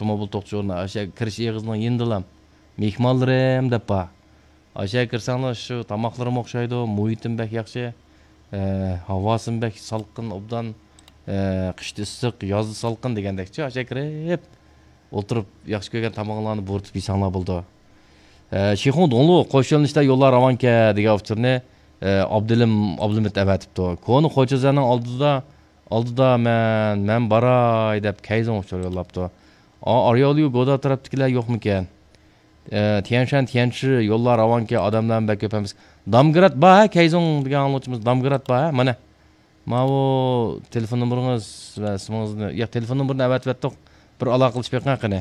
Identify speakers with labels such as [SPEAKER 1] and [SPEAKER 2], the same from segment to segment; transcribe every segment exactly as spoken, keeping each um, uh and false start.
[SPEAKER 1] avtomobil to'xtashoruna aşağı kirish eg'izining yendilam. Mehmonlarim deb ba. Aşağı kirsanglar shu tamoqlarim o'xshaydi, muhitim bek yaxshi. E, havosim bek salqin, obdan e, qishda issiq, yozda salqin degandekchi aşağı kirib o'tirib yaxshi ko'rgan tamoqlarni bo'rtib yesanglar bo'ldi. E, Shixon donlu qo'shilishda yo'llar avanka degan uchurni Abdülüm Abdülmit evetipti. Konu Xo'jazaning oldida oldida men men baray deb kayzon uchur yo'llabdi. Aryoliyu goda tarafdagilar yo'qmikan? Tianshan Tianchi yo'llar avanka odamlarni bak ko'pamiz. Damgrat ba kayzon degan anglashimiz Damgrat ba mana. Mana telefon nomeringiz va ismingizni, yo'q telefon nomerini evatibdik. Bir aloqa qilish beqan qani.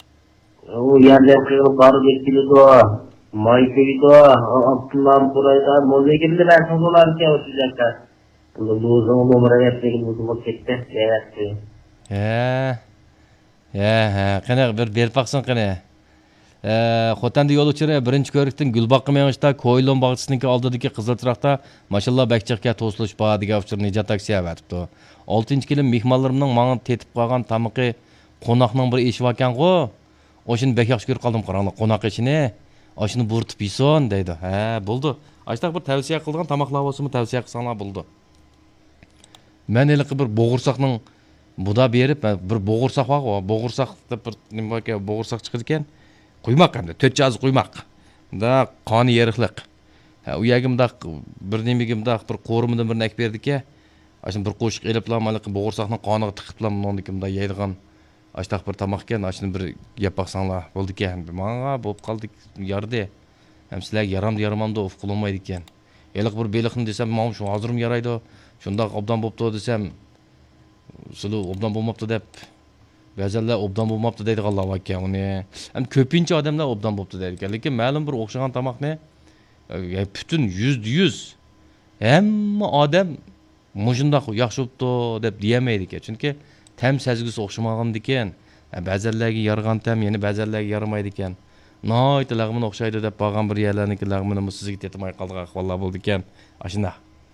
[SPEAKER 2] O yerden kırılıp barı geçtiriyordu. Mayıkıydı. Abdullah'ın burayda. Mozekimde ben sorular ki o sıcakta. Bu uzun numara yaptığım uzun çekti. Evet.
[SPEAKER 1] He. He he. Qana bir berib baqsan qana. Xotanda yo'l uchira birinchi ko'rikdan Gulboqqa mengishda Ko'ylon bog'chisiniki oldidagi Qizilchiroqda mashallah bakchiqga to'silish bor degan uchur Nijat taksi avatibdi. oltinchi kelim mehmonlarimning menga tetib qolgan tamoqi qo'noqning bir ishi ekan-ku. O'shini bek yaxshi ko'rib qoldim qaranglar qo'noq ishini. Oshini bo'rtib yeyson deydi. Ha, bo'ldi. Ashtaq bir tavsiya qilgan tamoqlar bo'lsa-mu tavsiya qilsanglar bo'ldi. Men eliqi bir bo'g'irsoqning buda berib bir bo'g'irsoq bor, bo'g'irsoq deb bir nima ekan, bo'g'irsoq chiqadi ekan. Quymoq hamda to'rt jaz quymoq. Da qoni yeriqliq. Ha, u yagimda bir nimigimda bir qo'rimdan birini ak berdik-a. Ashun bir qo'shiq eliblar maliqi bo'g'irsoqning qoniga tiqiblar nondikimda yeydigan. Ashtaq bir tamoq ekan, ashuni bir yeb baqsanglar bo'ldi ekan. Menga bo'lib qoldik yardi. Ham sizlarga yaramdi yaramamda uf qilolmaydi ekan. Eliq bir beliqni desam, men shu hozirm yaraydi. Shundoq obdan bo'pti desam, sulu obdan bo'lmabdi deb ba'zanlar obdan bo'lmabdi deydiganlar bor ekan uni. Ham ko'pincha odamlar obdan bo'pti deydi ekan, lekin ma'lum bir o'xshagan tamoqni butun yuz yuz hamma odam mushundoq yaxshi bo'pti deb deyamaydi ekan. Chunki tam sezgisi o'xshamagandan ekan, ba'zanlarga yargan tam, yana ba'zanlarga yaramaydi ekan. Noyt lag'mini o'xshaydi deb bo'lgan bir yerlarniki lag'mini sizga tetmay qolgan ahvollar bo'ldi ekan. Ashuna.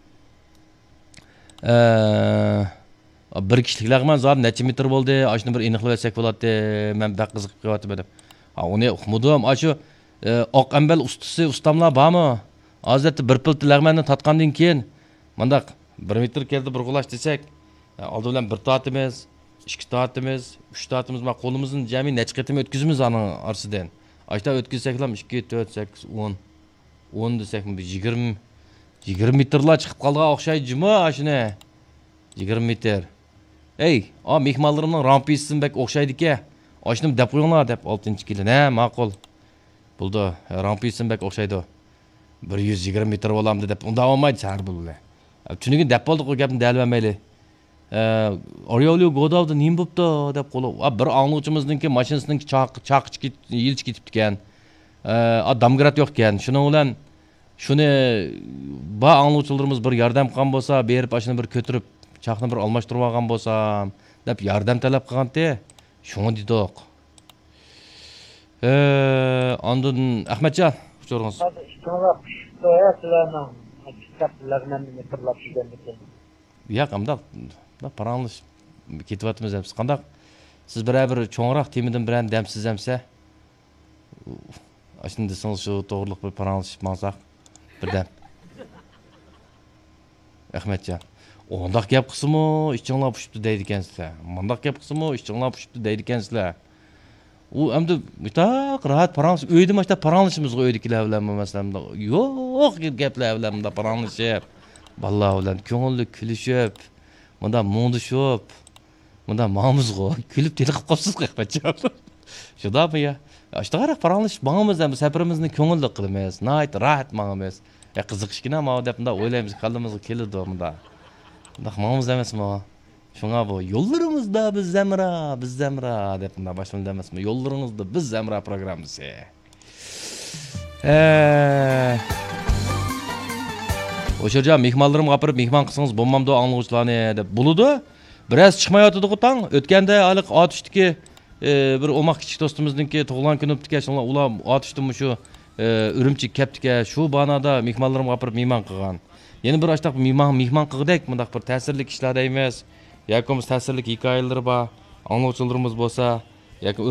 [SPEAKER 1] Bir kishilik lag'man zor necha metr bo'ldi, ashuni bir aniqlab etsak bo'ladi. Men baq qiziqib qo'yaptim deb. Ha, uni uqmudim. Ashu oq ambal ustasi, ustamlar bormi? Hozirda bir pilt lag'manni tatgandan keyin mundaq bir metr keldi bir qulash desak, oldi bilan bir tatimiz, ikki tatimiz, uch tatimiz ma qo'limizni jami necha qatim o'tkazimiz aning orasidan. Ashta o'tkazsaklam ikki, to'rt, sakkiz, o'n. o'n desakmi yigirma yigirma metrlar chiqib qolgan o'xshaydimi ashuni? yigirma metr. Ey, o mehmonlarimning rampisidan bak o'xshaydi-ku. Ashuni deb qo'yinglar deb oltinchi kelin. Ha, ma'qul. Bo'ldi, rampisidan bak o'xshaydi. bir yuz yigirma metr bo'lamdi deb unda olmaydi sar bo'ldi. Tunugun deb bo'ldi o gapni dalvamayli. Oryoliu godavda nim bo'pti deb qo'li. Bir angluvchimizninki mashinasininki chaq chaq yilch ketibdi ekan. Damgrat yo'q ekan. Shuning bilan shuni ba angluvchilarimiz bir yordam qilgan bo'lsa, berib ashuni bir ko'tirib, chaqni bir almashtirib olgan bo'lsam deb yordam talab qilganda, shuni dedik. Eh, ondan Ahmadjon, so'ringiz. Yo'q, amda paranglish ketyapmiz deb qanday? Siz bir cho'ngroq temidan bilan damsiz hamsa. Ashunda desangiz shu to'g'riliq bir paranglish maqsaq birdan. Ahmadjon. Ondaq gap qilsimi, ishchinglar pushibdi deydi ekansizlar. Mondaq gap qilsimi, ishchinglar pushibdi deydi ekansizlar. U endi bitaq rahat paranglish uyda mana paranglishimizga uydagilar bilan masalan yo'q gaplar bilan bunda paranglishib, ballar bilan ko'ngilli kulishib, bunda mundishib, bunda mamuzg'o kulib teliqib qolsiz Ahmadjon. Shudami ya? Ashtaqaraq paranglish mangimizdan safarimizni ko'ngilli qilamiz. Night rahat mangimiz. Ya qiziqishgina ma deb bunda o'ylaymiz, qalbimizga keladi bunda. Bunda mangimiz emasmi? Şuna bu yollarımızda biz zemra, biz zemra deb bunda başlamada emasmi? Yollarımızda biz zemra programmasi. Eee. O'sha mehmonlarim gapirib, mehmon qilsangiz bo'lmamdi anglag'uvchilarni deb bo'ladi. Biroz chiqmayotdi qo'tan. O'tganda haliq otishdiki bir o'moq kichik do'stimizningki tug'ilgan kuni o'tdi ekan, ular otishdimi shu Urumchi kaptika shu banada mehmonlarim gapirib mehmon qilgan. Yana bir ashtaq mehmon mehmon qildik, bundaq bir ta'sirli ishlar deymiz. Yoki ta'sirli hikoyalar bor, anglag'uvchilarimiz bo'lsa, yoki